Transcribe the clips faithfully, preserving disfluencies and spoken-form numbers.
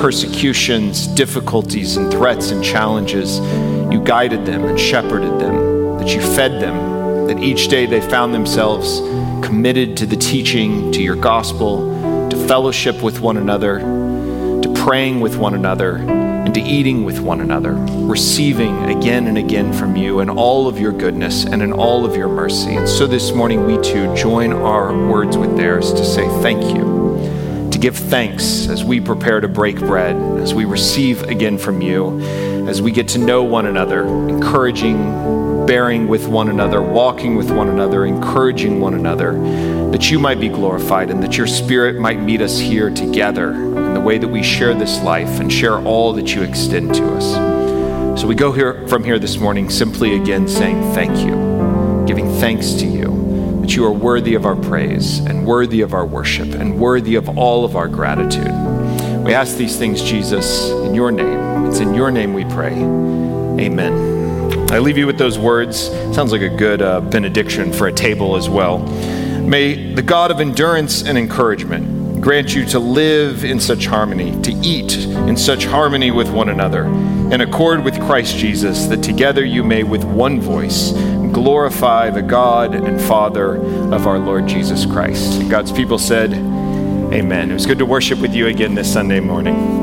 persecutions, difficulties, and threats and challenges, you guided them and shepherded them, that you fed them, that each day they found themselves committed to the teaching, to your gospel, to fellowship with one another, to praying with one another, and to eating with one another, receiving again and again from you in all of your goodness and in all of your mercy. And so this morning we too join our words with theirs to say thank you, to give thanks as we prepare to break bread, as we receive again from you, as we get to know one another, encouraging, bearing with one another, walking with one another, encouraging one another, that you might be glorified and that your Spirit might meet us here together in the way that we share this life and share all that you extend to us. So we go here from here this morning simply again saying thank you, giving thanks to you, that you are worthy of our praise and worthy of our worship and worthy of all of our gratitude. We ask these things, Jesus, in your name. It's in your name we pray. Amen. I leave you with those words. Sounds like a good uh, benediction for a table as well. May the God of endurance and encouragement grant you to live in such harmony, to eat in such harmony with one another, in accord with Christ Jesus, that together you may with one voice glorify the God and Father of our Lord Jesus Christ. And God's people said, amen. It was good to worship with you again this Sunday morning.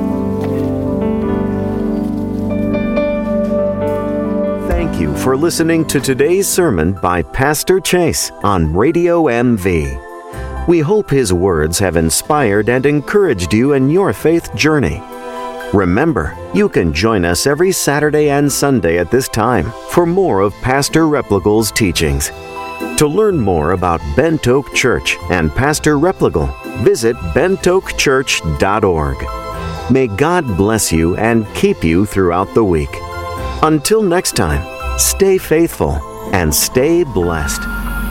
Thank you for listening to today's sermon by Pastor Chase on Radio M V. We hope his words have inspired and encouraged you in your faith journey. Remember, you can join us every Saturday and Sunday at this time for more of Pastor Replical's teachings. To learn more about Bent Oak Church and Pastor Replical, visit bent oak church dot org. May God bless you and keep you throughout the week. Until next time, stay faithful and stay blessed.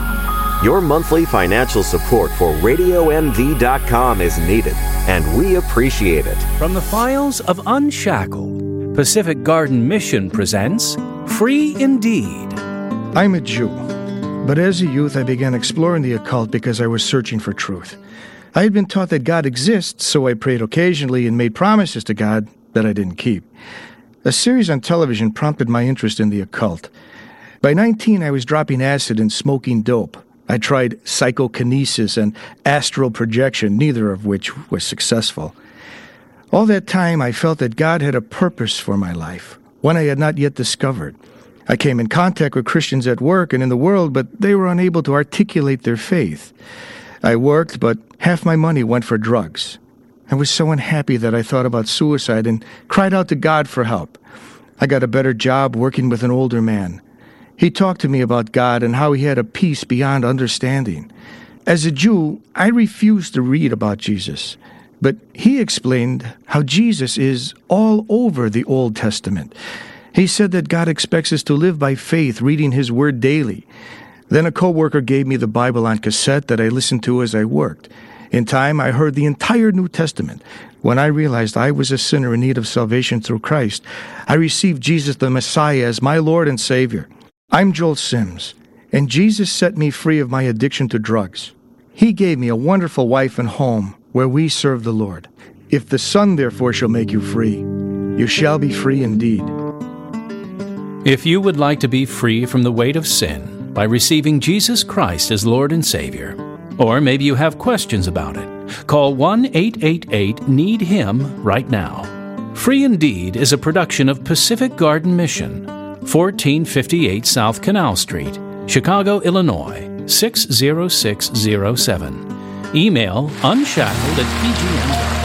Your monthly financial support for radio m v dot com is needed, and we appreciate it. From the files of Unshackled, Pacific Garden Mission presents Free Indeed. I'm a Jew, but as a youth I began exploring the occult because I was searching for truth. I had been taught that God exists, so I prayed occasionally and made promises to God that I didn't keep. A series on television prompted my interest in the occult. By nineteen, I was dropping acid and smoking dope. I tried psychokinesis and astral projection, neither of which was successful. All that time, I felt that God had a purpose for my life, one I had not yet discovered. I came in contact with Christians at work and in the world, but they were unable to articulate their faith. I worked, but half my money went for drugs. I was so unhappy that I thought about suicide and cried out to God for help. I got a better job working with an older man. He talked to me about God and how he had a peace beyond understanding. As a Jew, I refused to read about Jesus, but he explained how Jesus is all over the Old Testament. He said that God expects us to live by faith, reading his word daily. Then a coworker gave me the Bible on cassette that I listened to as I worked. In time, I heard the entire New Testament. When I realized I was a sinner in need of salvation through Christ, I received Jesus the Messiah as my Lord and Savior. I'm Joel Sims, and Jesus set me free of my addiction to drugs. He gave me a wonderful wife and home where we serve the Lord. If the Son, therefore, shall make you free, you shall be free indeed. If you would like to be free from the weight of sin by receiving Jesus Christ as Lord and Savior, or maybe you have questions about it, call one eight eight eight need him right now. Free Indeed is a production of Pacific Garden Mission, fourteen fifty-eight South Canal Street, Chicago, Illinois, six zero six zero seven. Email unshackled at p g m dot com.